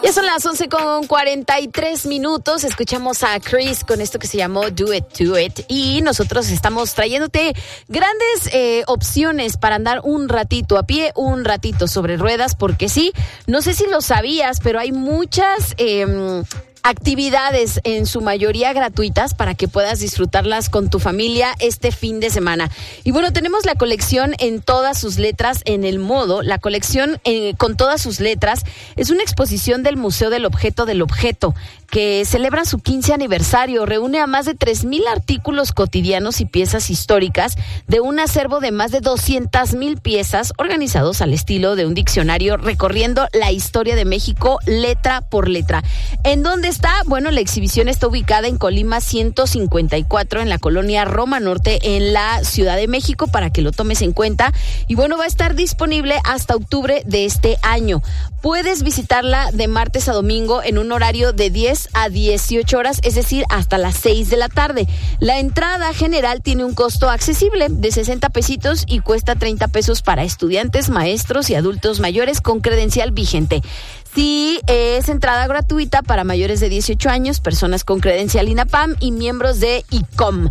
Ya son las 11:43. Escuchamos a Chris con esto que se llamó Do It, Do It. Y nosotros estamos trayéndote grandes opciones para andar un ratito a pie, un ratito sobre ruedas, porque sí, no sé si lo sabías, pero hay muchas actividades, en su mayoría gratuitas, para que puedas disfrutarlas con tu familia este fin de semana. Y bueno, tenemos la colección en todas sus letras en el modo. La colección con todas sus letras es una exposición del Museo del Objeto, que celebra su 15 aniversario. Reúne a más de 3,000 artículos cotidianos y piezas históricas de un acervo de más de 200,000 piezas organizados al estilo de un diccionario, recorriendo la historia de México letra por letra. ¿En dónde está? Bueno, la exhibición está ubicada en Colima 154, en la colonia Roma Norte, en la Ciudad de México, para que lo tomes en cuenta. Y bueno, va a estar disponible hasta octubre de este año. Puedes visitarla de martes a domingo en un horario de 10 a 18 horas, es decir, hasta las 6 de la tarde. La entrada general tiene un costo accesible de 60 pesitos y cuesta 30 pesos para estudiantes, maestros y adultos mayores con credencial vigente. Sí, es entrada gratuita para mayores de 18 años, personas con credencial INAPAM y miembros de ICOM.